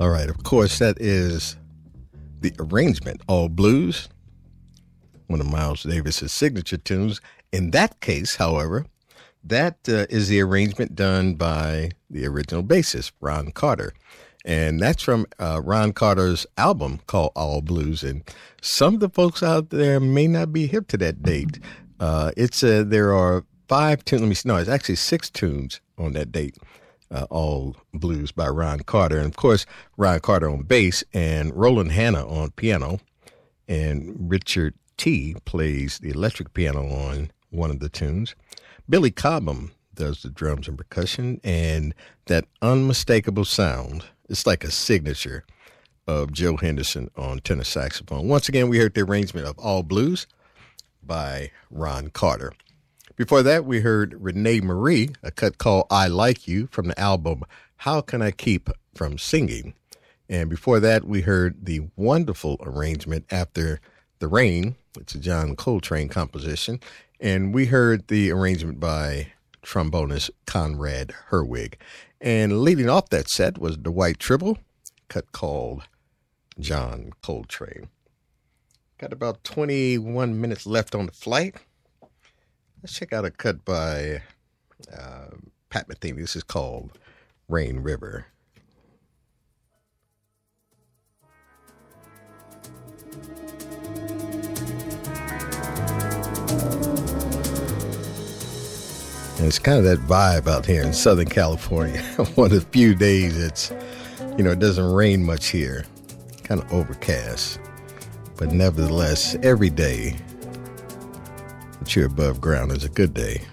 All right, of course, that is the arrangement, All Blues, one of Miles Davis's signature tunes. In that case, however, that is the arrangement done by the original bassist, Ron Carter. And that's from Ron Carter's album called All Blues. And some of the folks out there may not be hip to that date. There are 5 tunes. It's actually 6 tunes on that date. All Blues by Ron Carter. And, of course, Ron Carter on bass and Roland Hanna on piano. And Richard T. plays the electric piano on one of the tunes. Billy Cobham does the drums and percussion. And that unmistakable sound, it's like a signature of Joe Henderson on tenor saxophone. Once again, we heard the arrangement of All Blues by Ron Carter. Before that, we heard Renee Marie, a cut called I Like You from the album How Can I Keep From Singing? And before that, we heard the wonderful arrangement After the Rain. It's a John Coltrane composition. And we heard the arrangement by trombonist Conrad Herwig. And leading off that set was Dwight Tribble, cut called John Coltrane. Got about 21 minutes left on the flight. Let's check out a cut by Pat Metheny. This is called Rain River. And it's kind of that vibe out here in Southern California. One of the few days it doesn't rain much here. Kind of overcast. But nevertheless, every day that you're above ground is a good day.